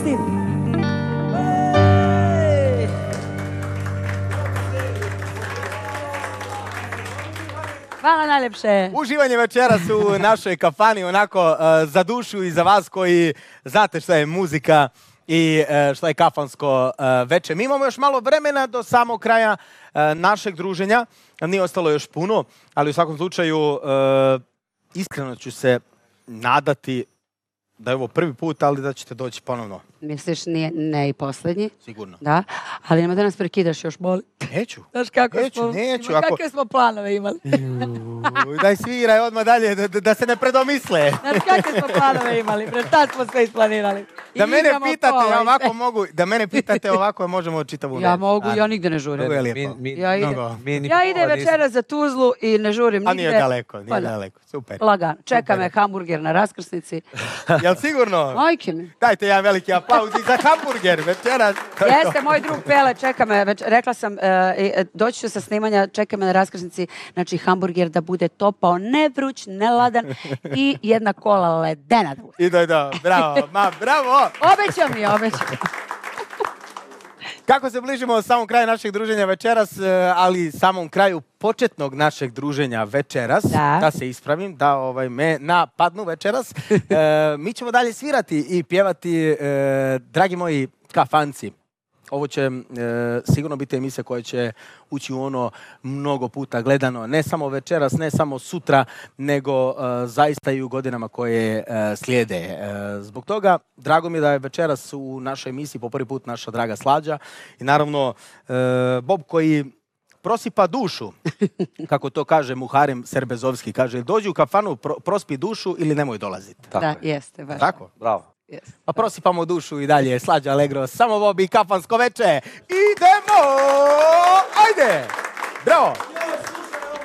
tim. Hvala najljepše. Uživanje večeras u našoj kafani, onako za dušu i za vas koji znate šta je muzika i šta je kafansko veče. Mi imamo još malo vremena do samog kraja našeg druženja. Nije ostalo još puno, ali u svakom slučaju iskreno ću se nadati da je ovo prvi put, ali da ćete doći ponovno. Misliš ne i posljednji? Sigurno. Da, ali nema da nas prekidaš još, boli. Neću. Znaš kako neću. Kakve smo planove imali? Daj sviraj odmah dalje, da se ne predomisle. Znaš kakve smo planove imali? Pred tad smo sve isplanirali. Da mene pitate, ovako možemo čitavu noć. Ja mogu, ja nigde ne žurim. Ja idem večera za Tuzlu i ne žurim nigde. A nije daleko, super. Lagano, čeka me hamburger na raskrsnici. Jel sigurno? Majke mi. Dajte jedan veliki aplauz i za hamburger večeras. Jeste, moj drug Pele, čeka me, rekla sam, doći ću sa snimanja, čeka me na raskrsnici, znači hamburger da bude topao, ne vruć, ne ladan i jedna kola ledena. I da, bravo. Obećam. Kako se bližimo samom kraju našeg druženja večeras, ali samom kraju početnog našeg druženja večeras, da se ispravim, da me napadnu večeras, mi ćemo dalje svirati i pjevati, dragi moji kafanci. Ovo će sigurno biti emisija koja će ući u ono mnogo puta gledano, ne samo večeras, ne samo sutra, nego zaista i u godinama koje slijede. Zbog toga, drago mi je da je večeras u našoj emisiji po prvi put naša draga Slađa i naravno Bob koji prosipa dušu, kako to kaže Muharem Serbezovski, kaže dođi u kafanu, prospi dušu ili nemoj dolaziti. Da, jeste, baš. Tako? Bravo. Yes. Pa prosipamo dušu i dalje. Slađa Allegro, samo Bob i kafansko veče. Idemo! Ajde! Bravo!